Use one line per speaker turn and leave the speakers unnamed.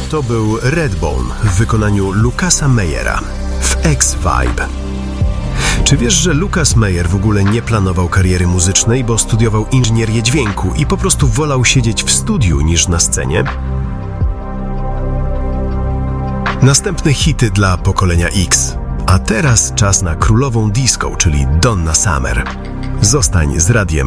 to był Redbone w wykonaniu Lucasa Meyera w X-Vibe. Czy wiesz, że Lucas Meyer w ogóle nie planował kariery muzycznej, bo studiował inżynierię dźwięku i po prostu wolał siedzieć w studiu niż na scenie? Następne hity dla pokolenia X. A teraz czas na królową disco, czyli Donna Summer. Zostań z Radiem